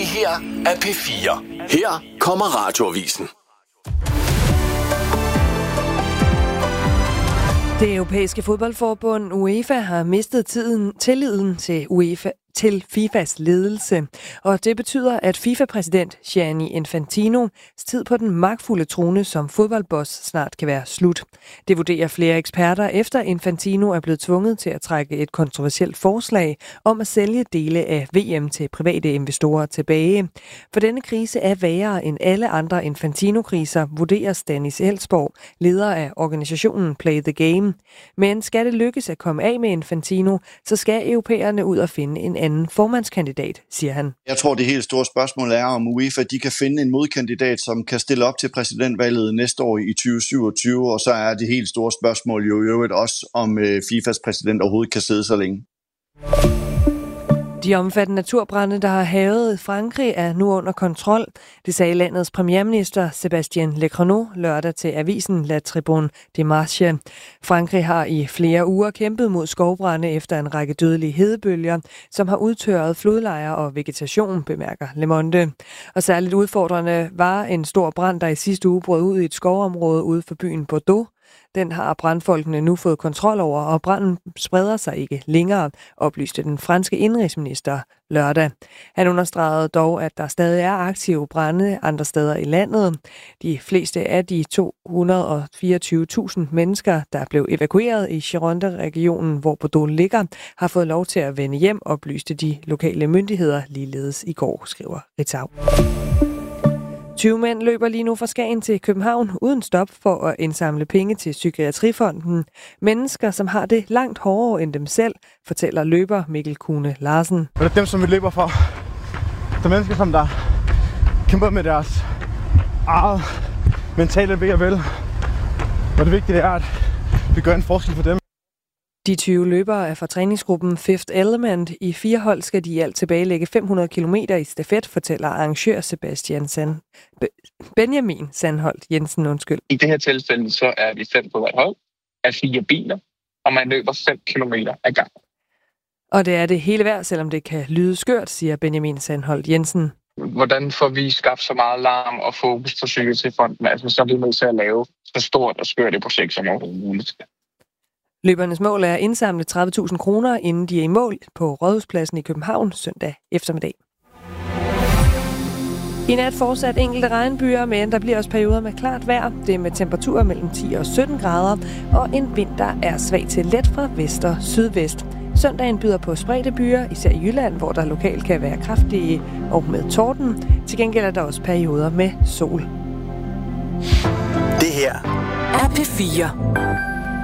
her er P4. Her kommer Radioavisen. Det europæiske fodboldforbund UEFA har mistet tilliden til FIFAs ledelse, og det betyder, at FIFA-præsident Gianni Infantinos tid på den magtfulde trone som fodboldboss snart kan være slut. Det vurderer flere eksperter, efter Infantino er blevet tvunget til at trække et kontroversielt forslag om at sælge dele af VM til private investorer tilbage. For denne krise er værre end alle andre Infantino-kriser, vurderer Stanis Elsborg, leder af organisationen Play the Game. Men skal det lykkes at komme af med Infantino, så skal europæerne ud og finde en anden formandskandidat, siger han. Jeg tror, det helt store spørgsmål er, om UEFA de kan finde en modkandidat, som kan stille op til præsidentvalget næste år i 2027, og så er det helt store spørgsmål jo i øvrigt også, om FIFAs præsident overhovedet kan sidde så længe. De omfattende naturbrande, der har hærget Frankrig, er nu under kontrol. Det sagde landets premierminister Sébastien Lecornu lørdag til avisen La Tribune de Marche. Frankrig har i flere uger kæmpet mod skovbrande efter en række dødelige hedebølger, som har udtørret flodlejre og vegetation, bemærker Le Monde. Og særligt udfordrende var en stor brand, der i sidste uge brød ud i et skovområde ude for byen Bordeaux. Den har brandfolkene nu fået kontrol over, og branden spreder sig ikke længere, oplyste den franske indenrigsminister lørdag. Han understregede dog, at der stadig er aktive brande andre steder i landet. De fleste af de 224.000 mennesker, der blev evakueret i Gironde-regionen, hvor Bordeaux ligger, har fået lov til at vende hjem, oplyste de lokale myndigheder ligeledes i går, skriver Ritzau. 20 mænd løber lige nu fra Skagen til København uden stop for at indsamle penge til Psykiatrifonden. Mennesker, som har det langt hårdere end dem selv, fortæller løber Mikkel Kune Larsen. Og det er dem, som vi løber for. Det er mennesker, som der kæmper med deres eget mentale ved og vel. Og det vigtige er, at vi gør en forskel for dem. De 20 løbere er fra træningsgruppen Fifth Element. I 4 hold skal de i alt tilbagelægge 500 km i stafet, fortæller arrangør Benjamin Sandholt Jensen. I det her tilfælde så er vi 5 på hvert hold af 4 biler, og man løber 5 km ad gangen. Og det er det hele værd, selvom det kan lyde skørt, siger Benjamin Sandholt Jensen. Hvordan får vi skabt så meget larm og fokus på Psykiatrifonden? Altså, så er vi nødt til at lave så stort og skørt et projekt som overhovedet muligt. Løbernes mål er at indsamle 30.000 kroner, inden de er i mål på Rådhuspladsen i København søndag eftermiddag. I nat fortsat enkelte regnbyer, men der bliver også perioder med klart vejr. Det er med temperaturer mellem 10 og 17 grader, og en vind, der er svag til let fra vest og sydvest. Søndagen byder på spredte byer, især i Jylland, hvor der lokalt kan være kraftige og med torden. Til gengæld er der også perioder med sol. Det her er P4.